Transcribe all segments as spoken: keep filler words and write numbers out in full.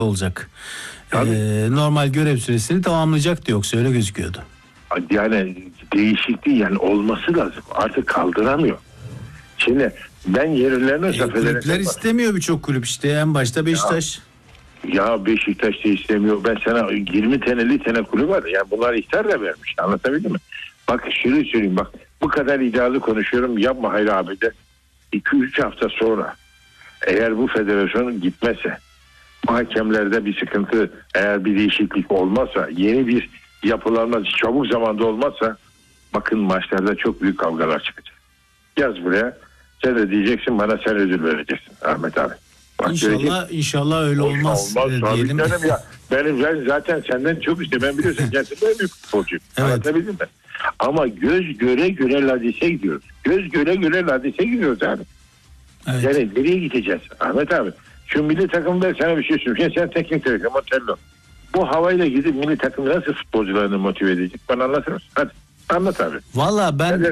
olacak. Ee, normal görev süresini tamamlayacaktı, yoksa öyle gözüküyordu. Yani değişikliği yani olması lazım. Artık kaldıramıyor. Şimdi ben yerlerine e, kulüpler istemiyor, birçok kulüp işte, en başta Beşiktaş. Ya, ya Beşiktaş da istemiyor. Ben sana yirmi tane elli tane kulüp var. Yani bunlar ihtar da vermiş. Anlatabildim mi? Bak şöyle söyleyeyim, bak bu kadar iddialı konuşuyorum, yapma Hayri abi de. iki üç hafta sonra eğer bu federasyon gitmezse, hakemlerde bir sıkıntı, eğer bir değişiklik olmazsa, yeni bir yapılanma çabuk zamanda olmazsa, bakın maçlarda çok büyük kavgalar çıkacak. Yaz buraya, sen de diyeceksin bana, sen ödül vereceksin Ahmet abi. Bak, İnşallah vereceksin. inşallah öyle olmaz, olmaz diyelim. Canım ya, benim ben zaten senden çok işte, ben biliyorsun gerçekten en büyük futbolcuyum. Evet. Anlatabildim mi? Ama göz göre göre Ladis'e gidiyoruz. Göz göre göre Ladis'e gidiyoruz abi. Evet. Yani nereye gideceğiz Ahmet abi? Şu milli takımda sana bir şey söyleyeyim. Sen teknik direktör Montella. Bu havayla gidip milli takım nasıl futbolcularını motive edecek? Bana anlatır mısın? Hadi anlat abi. Valla ben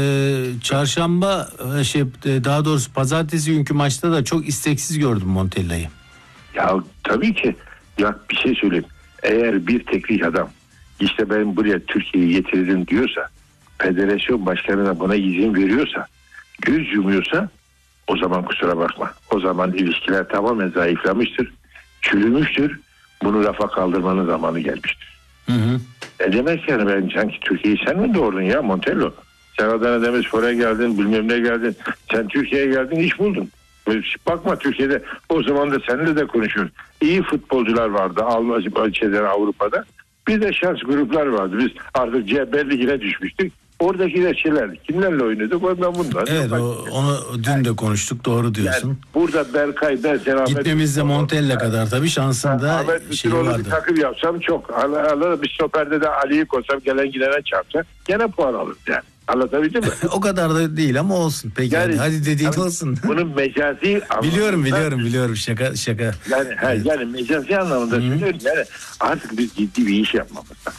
e, çarşamba şey daha doğrusu pazartesi günkü maçta da çok isteksiz gördüm Montella'yı. Ya tabii ki. Ya bir şey söyleyeyim. Eğer bir teknik adam işte ben buraya Türkiye'yi getirdim diyorsa, federasyon başkanı da buna izin veriyorsa, göz yumuyorsa, o zaman kusura bakma. O zaman ilişkiler tamamen zayıflamıştır, çürümüştür. Bunu rafa kaldırmanın zamanı gelmiştir. Hı hı. Ne demek yani, ben sanki Türkiye'yi sen mi doğurdun ya Montella? Sen Adana Demirspor'a geldin, bilmem ne geldin. Sen Türkiye'ye geldin, iş buldun. Bakma Türkiye'de, o zaman da seninle de konuşuyoruz. İyi futbolcular vardı Almanya'da, Avrupa'da. Bir de şans gruplar vardı. Biz artık C B Ligi'ne düşmüştük. Oradaki de şeyler, kimlerle oynadık ondan bunlar. Evet, o, onu dün de konuştuk, doğru diyorsun. Yani burada Berkay, ben Ahmet... Gitmemizde Montella kadar tabii şansında Ahmet şey vardı. bir takım yapsam çok. Allah bir stoperde de Ali'yi koysam, gelen gidene çarpsa gene puan alır yani. Anlatabildim mi? O kadar da değil ama olsun. Peki yani, hadi dediğin yani, olsun. Bunun mecazi anlamında... Biliyorum biliyorum biliyorum şaka şaka. Yani, he, evet. Yani mecazi anlamında söylüyorum. Yani artık biz ciddi bir iş yapmamız lazım.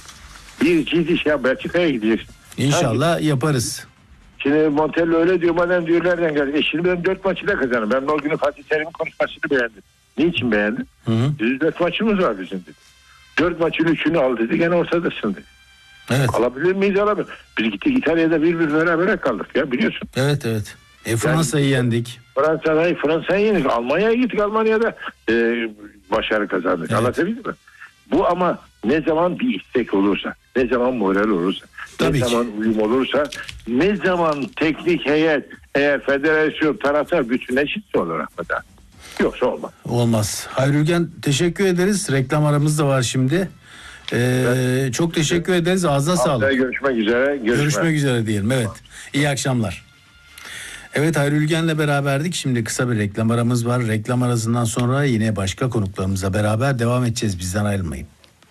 Bir ciddi şey yap. Belçika'ya gideceksin. İnşallah Hangi? Yaparız. Şimdi Montella öyle diyor, bana diyor nereden geldi? E şimdi ben dört maçı da kazandım. Ben o günü Fatih Terim'in konuşmasını beğendim. Niçin beğendin? Biz dört maçımız var bizim dedi. Dört maçın üçünü al dedi, gene ortadasın dedi. Evet. Alabilir miyiz? Alabilir. Biz gittik İtalya'da bir bir beraber kaldık ya, biliyorsun. Evet evet. E, Fransa'yı yani, yendik. Fransa'yı Fransa'yı yendik. Almanya'ya gittik. Almanya'da e, başarı kazandık. Evet. Anlatabildim mi? Bu ama ne zaman bir istek olursa, ne zaman moral olursa, Tabii ne ki. zaman uyum olursa, ne zaman teknik heyet, eğer federasyon, taraftar bütünleşirse olur Ahmet abi. Yoksa olmaz. Olmaz. Hayri Ülgen, teşekkür ederiz. Reklam aramız da var şimdi. Ee, evet. Çok teşekkür ederiz. Ağzına sağlık. Görüşmek üzere. Görüşmek, görüşmek üzere diyelim. Evet. İyi akşamlar. Evet, Hayri Ülgen'le beraberdik. Şimdi kısa bir reklam aramız var. Reklam arasından sonra yine başka konuklarımızla beraber devam edeceğiz. Bizden ayrılmayın.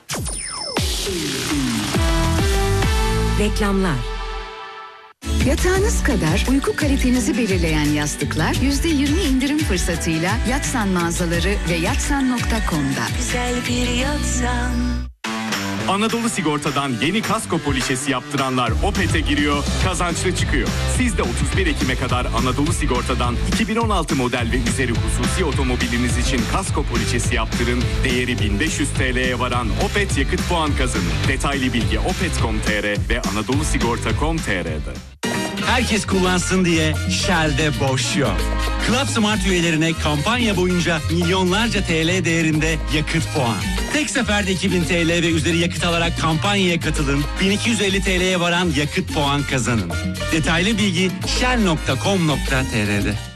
Reklamlar. Yatağınız kadar uyku kalitenizi belirleyen yastıklar yüzde yirmi indirim fırsatıyla Yatsan mağazaları ve yatsan nokta com'da. Güzel bir yatsan. Anadolu Sigorta'dan yeni kasko poliçesi yaptıranlar Opet'e giriyor, kazançlı çıkıyor. Siz de otuz bir Ekim'e kadar Anadolu Sigorta'dan iki bin on altı model ve üzeri hususi otomobiliniz için kasko poliçesi yaptırın. Değeri bin beş yüz TL'ye varan Opet yakıt puan kazanın. Detaylı bilgi opet nokta com nokta tr ve anadolu sigorta nokta com nokta tr'de. Herkes kullansın diye Shell'de boş yok. Club Smart üyelerine kampanya boyunca milyonlarca T L değerinde yakıt puan. Tek seferde iki bin TL ve üzeri yakıt alarak kampanyaya katılın. bin iki yüz elli TL'ye varan yakıt puan kazanın. Detaylı bilgi shell nokta com nokta tr'de.